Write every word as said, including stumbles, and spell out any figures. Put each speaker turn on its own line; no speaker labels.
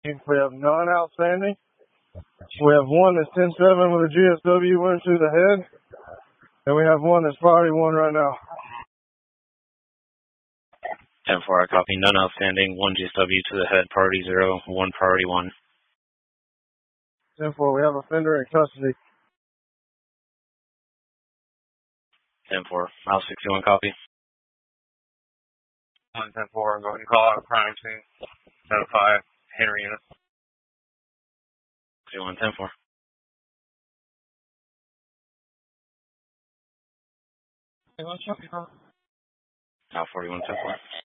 We have none outstanding. We have one that's ten seven with a G S W went through the head. And we have one that's priority one right now.
ten four, I copy. None outstanding. One G S W to the head, priority zero. One priority one.
ten four, we have a offender in custody.
ten four, Mile sixty-one, copy.
one ten four, go ahead and call out crime scene. Notify Henry unit.
sixty-one, ten four.
Hey, what's up, you know?
Mile forty-one, ten four.